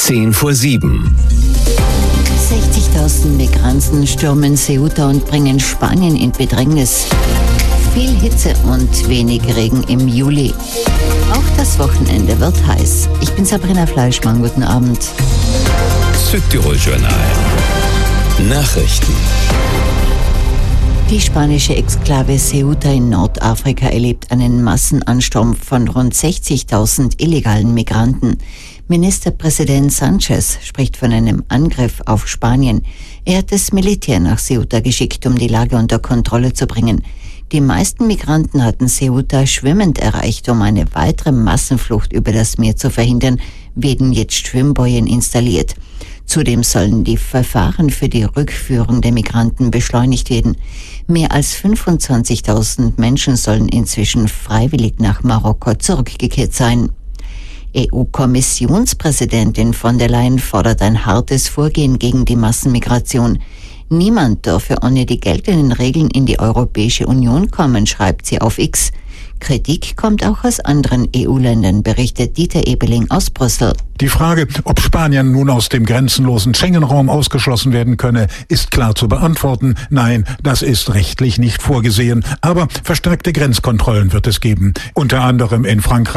6:10. 60.000 Migranten stürmen Ceuta und bringen Spanien in Bedrängnis. Viel Hitze und wenig Regen im Juli. Auch das Wochenende wird heiß. Ich bin Sabrina Fleischmann. Guten Abend. Südtirol-Journal. Nachrichten. Die spanische Exklave Ceuta in Nordafrika erlebt einen Massenansturm von rund 60.000 illegalen Migranten. Ministerpräsident Sanchez spricht von einem Angriff auf Spanien. Er hat das Militär nach Ceuta geschickt, um die Lage unter Kontrolle zu bringen. Die meisten Migranten hatten Ceuta schwimmend erreicht, um eine weitere Massenflucht über das Meer zu verhindern, werden jetzt Schwimmbojen installiert. Zudem sollen die Verfahren für die Rückführung der Migranten beschleunigt werden. Mehr als 25.000 Menschen sollen inzwischen freiwillig nach Marokko zurückgekehrt sein. EU-Kommissionspräsidentin von der Leyen fordert ein hartes Vorgehen gegen die Massenmigration. Niemand dürfe ohne die geltenden Regeln in die Europäische Union kommen, schreibt sie auf X. Kritik kommt auch aus anderen EU-Ländern, berichtet Dieter Ebeling aus Brüssel. Die Frage, ob Spanien nun aus dem grenzenlosen Schengen-Raum ausgeschlossen werden könne, ist klar zu beantworten. Nein, das ist rechtlich nicht vorgesehen. Aber verstärkte Grenzkontrollen wird es geben. Unter anderem in Frankreich.